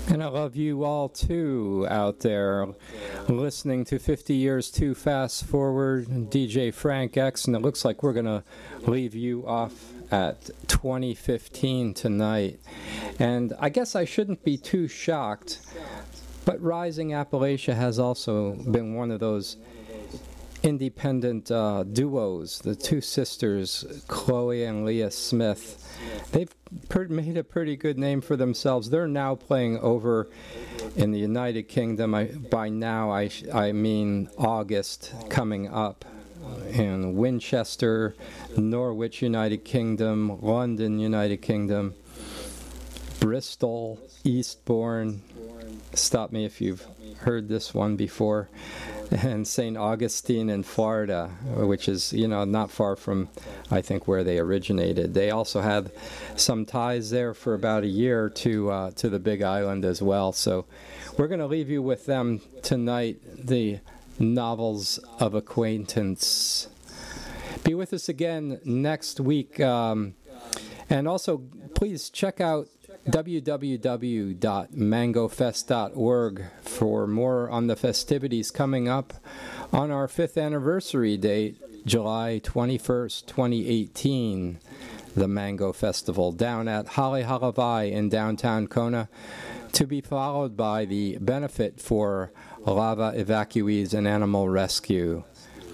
And I love you all too out there listening to 50 Years Too Fast Forward, DJ Frank X, and it looks like we're going to leave you off at 2015 tonight. And I guess I shouldn't be too shocked, but Rising Appalachia has also been one of those independent duos, the two sisters, Chloe and Leah Smith. They've made a pretty good name for themselves. They're now playing over in the United Kingdom. By now, I mean August coming up in Winchester, Norwich, United Kingdom, London, United Kingdom, Bristol, Eastbourne. Stop me if you've heard this one before. And St. Augustine in Florida, which is, not far from, I think, where they originated. They also had some ties there for about a year to the Big Island as well. So we're going to leave you with them tonight, the Novels of Acquaintance. Be with us again next week. And also, please check out www.mangofest.org for more on the festivities coming up on our 5th anniversary date, July 21st, 2018, the Mango Festival down at Hale Halavai in downtown Kona, to be followed by the benefit for lava evacuees and animal rescue.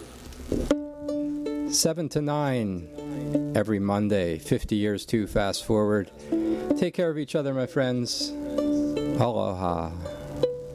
7 to 9 every Monday, 50 years too fast forward. Take care of each other, my friends. Aloha.